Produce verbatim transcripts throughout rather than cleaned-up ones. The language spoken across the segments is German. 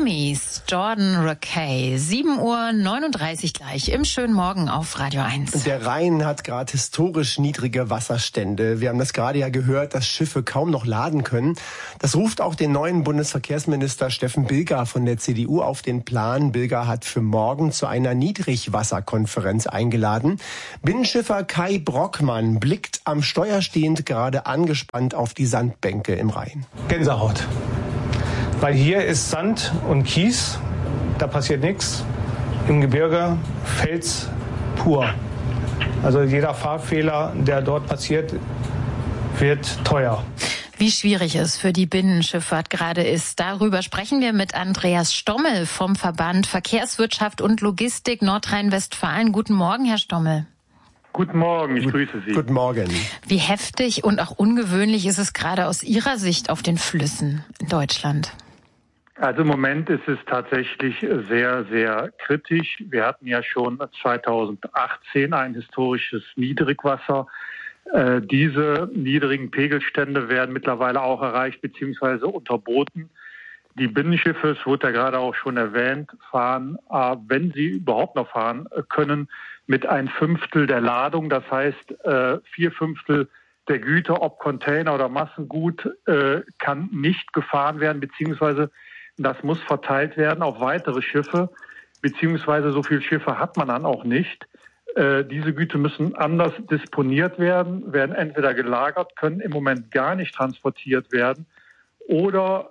Enemies, Jordan Rakei. sieben Uhr neununddreißig gleich im schönen Morgen auf Radio eins. Der Rhein hat gerade historisch niedrige Wasserstände. Wir haben das gerade ja gehört, dass Schiffe kaum noch laden können. Das ruft auch den neuen Bundesverkehrsminister Steffen Bilger von der C D U auf den Plan. Bilger hat für morgen zu einer Niedrigwasserkonferenz eingeladen. Binnenschiffer Kai Brockmann blickt am Steuer stehend gerade angespannt auf die Sandbänke im Rhein. Gänsehaut. Weil hier ist Sand und Kies, da passiert nichts. Im Gebirge Fels pur. Also jeder Fahrfehler, der dort passiert, wird teuer. Wie schwierig es für die Binnenschifffahrt gerade ist, darüber sprechen wir mit Andreas Stommel vom Verband Verkehrswirtschaft und Logistik Nordrhein-Westfalen. Guten Morgen, Herr Stommel. Guten Morgen, ich grüße Sie. Guten Morgen. Wie heftig und auch ungewöhnlich ist es gerade aus Ihrer Sicht auf den Flüssen in Deutschland? Also im Moment ist es tatsächlich sehr, sehr kritisch. Wir hatten ja schon zweitausendachtzehn ein historisches Niedrigwasser. Äh, diese niedrigen Pegelstände werden mittlerweile auch erreicht bzw. unterboten. Die Binnenschiffe, es wurde ja gerade auch schon erwähnt, fahren, äh, wenn sie überhaupt noch fahren können, mit ein Fünftel der Ladung. Das heißt, äh, vier Fünftel der Güter, ob Container oder Massengut, äh, kann nicht gefahren werden, beziehungsweise das muss verteilt werden auf weitere Schiffe, beziehungsweise so viele Schiffe hat man dann auch nicht. Äh, diese Güter müssen anders disponiert werden, werden entweder gelagert, können im Moment gar nicht transportiert werden oder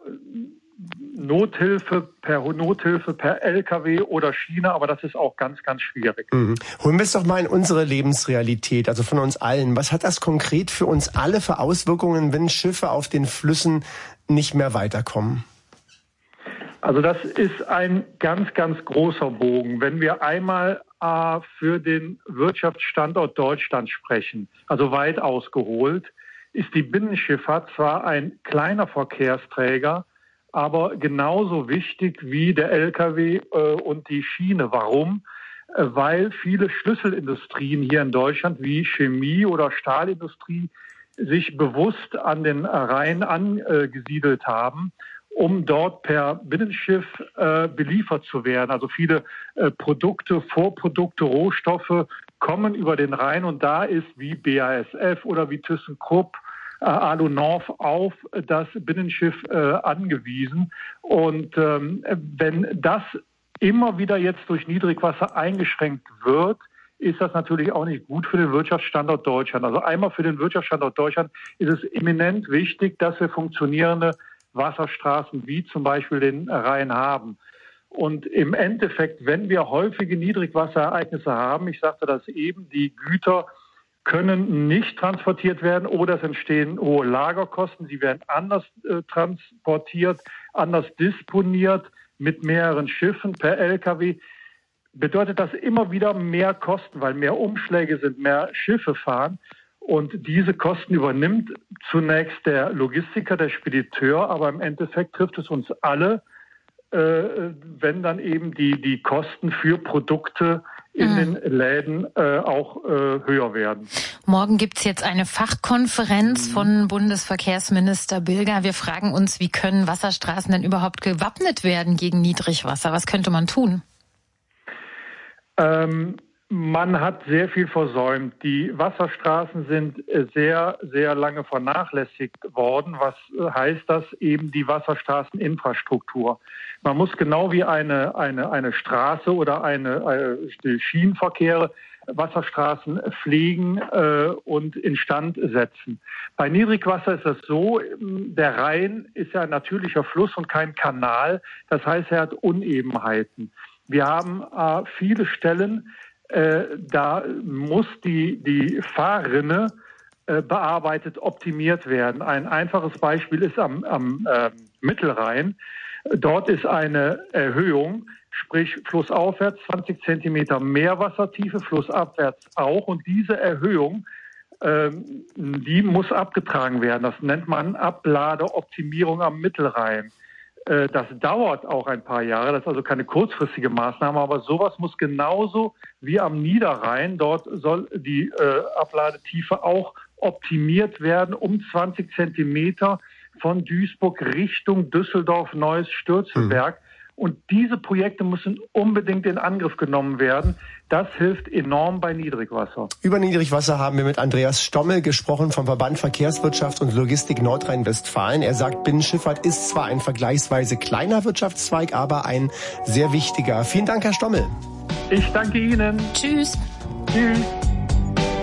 Nothilfe per Nothilfe per L K W oder Schiene, aber das ist auch ganz, ganz schwierig. Mhm. Holen wir es doch mal in unsere Lebensrealität, also von uns allen. Was hat das konkret für uns alle für Auswirkungen, wenn Schiffe auf den Flüssen nicht mehr weiterkommen? Also das ist ein ganz, ganz großer Bogen. Wenn wir einmal äh, für den Wirtschaftsstandort Deutschland sprechen, also weit ausgeholt, ist die Binnenschifffahrt zwar ein kleiner Verkehrsträger, aber genauso wichtig wie der L K W äh, und die Schiene. Warum? Äh, weil viele Schlüsselindustrien hier in Deutschland wie Chemie oder Stahlindustrie sich bewusst an den Rhein angesiedelt haben, um dort per Binnenschiff äh, beliefert zu werden. Also viele äh, Produkte, Vorprodukte, Rohstoffe kommen über den Rhein und da ist wie B A S F oder wie ThyssenKrupp, äh, Alunorf auf das Binnenschiff äh, angewiesen. Und ähm, wenn das immer wieder jetzt durch Niedrigwasser eingeschränkt wird, ist das natürlich auch nicht gut für den Wirtschaftsstandort Deutschland. Also einmal für den Wirtschaftsstandort Deutschland ist es eminent wichtig, dass wir funktionierende Wasserstraßen wie zum Beispiel den Rhein haben. Und im Endeffekt, wenn wir häufige Niedrigwasserereignisse haben, ich sagte das eben, die Güter können nicht transportiert werden oder es entstehen hohe Lagerkosten. Sie werden anders äh, transportiert, anders disponiert mit mehreren Schiffen per L K W. Bedeutet das immer wieder mehr Kosten, weil mehr Umschläge sind, mehr Schiffe fahren. Und diese Kosten übernimmt zunächst der Logistiker, der Spediteur, aber im Endeffekt trifft es uns alle, äh, wenn dann eben die, die Kosten für Produkte in mhm. den Läden äh, auch äh, höher werden. Morgen gibt's jetzt eine Fachkonferenz mhm. von Bundesverkehrsminister Bilger. Wir fragen uns, wie können Wasserstraßen denn überhaupt gewappnet werden gegen Niedrigwasser? Was könnte man tun? Ähm, Man hat sehr viel versäumt. Die Wasserstraßen sind sehr, sehr lange vernachlässigt worden. Was heißt das? Eben die Wasserstraßeninfrastruktur. Man muss genau wie eine, eine, eine Straße oder eine, eine Schienenverkehre Wasserstraßen pflegen äh, und instand setzen. Bei Niedrigwasser ist das so, der Rhein ist ja ein natürlicher Fluss und kein Kanal. Das heißt, er hat Unebenheiten. Wir haben äh, viele Stellen, Äh, da muss die, die Fahrrinne äh, bearbeitet, optimiert werden. Ein einfaches Beispiel ist am, am äh, Mittelrhein. Dort ist eine Erhöhung, sprich flussaufwärts zwanzig Zentimeter Meerwassertiefe, flussabwärts auch. Und diese Erhöhung, äh, die muss abgetragen werden. Das nennt man Abladeoptimierung am Mittelrhein. Das dauert auch ein paar Jahre, das ist also keine kurzfristige Maßnahme, aber sowas muss genauso wie am Niederrhein, dort soll die äh, Abladetiefe auch optimiert werden um zwanzig Zentimeter von Duisburg Richtung Düsseldorf, Neuss, Stürzenberg. Mhm. Und diese Projekte müssen unbedingt in Angriff genommen werden. Das hilft enorm bei Niedrigwasser. Über Niedrigwasser haben wir mit Andreas Stommel gesprochen vom Verband Verkehrswirtschaft und Logistik Nordrhein-Westfalen. Er sagt, Binnenschifffahrt ist zwar ein vergleichsweise kleiner Wirtschaftszweig, aber ein sehr wichtiger. Vielen Dank, Herr Stommel. Ich danke Ihnen. Tschüss. Tschüss.